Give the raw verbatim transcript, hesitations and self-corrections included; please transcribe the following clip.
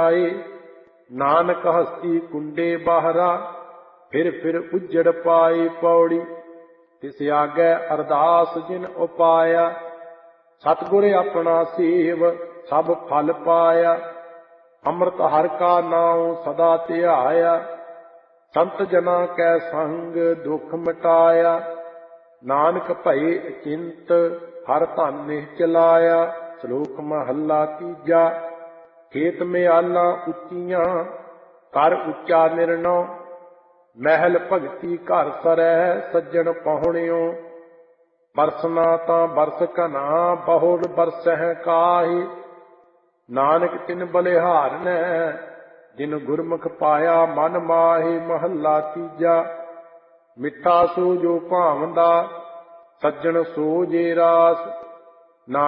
ਜਾਏ। ਨਾਨਕ ਹਸਤੀ ਕੁੰਡੇ ਬਾਹਰਾ ਫਿਰ ਫਿਰ ਉੱਜੜ ਪਾਏ। ਪੌੜੀ ਤਿਸ ਆਗੇ ਅਰਦਾਸ ਜਿਨ ਉਪਾਇਆ। ਸਤਿਗੁਰ ਆਪਣਾ ਸੇਵ ਸਭ ਫਲ ਪਾਇਆ। ਅੰਮ੍ਰਿਤ ਹਰਿ ਕਾ ਨਾਉ ਸਦਾ ਧਿਆਇਆ। ਸੰਤ ਜਨਾਂ ਕੈ ਸੰਗ ਦੁਖ ਮਿਟਾਇਆ। ਨਾਨਕ ਭਏ ਅਚਿੰਤ ਹਰਿ ਧਨ ਨਿਹਚਲਾਇਆ। ਸ਼ਲੋਕ ਮਹੱਲਾ ਤੀਜਾ। ਖੇਤ ਮਿਆਲਾਂ ਉੱਚੀਆਂ ਕਰ ਉੱਚਾ ਨਿਰਣਉ। ਮਹਿਲ ਭਗਤੀ ਘਰ ਸਰੈ ਸੱਜਣ ਪਹੁੰਚਿਓ। ਬਰਸਨਾ ਤਾਂ ਬਰਸ ਘਨਾ ਬਹੁੜ ਬਰਸਹਿ ਕਾਹੀ। ਨਾਨਕ ਤਿਨ ਬਲਿਹਾਰਨੈ ਜਿਨ ਗੁਰਮੁਖ ਪਾਇਆ ਮਨ ਮਾਹੀ। ਮਹੱਲਾ ਤੀਜਾ। ਮਿੱਠਾ ਸੋ ਜੋ ਭਾਵੰਦਾ ਸੱਜਣ ਸੋ ਜੇ ਰਾਸ।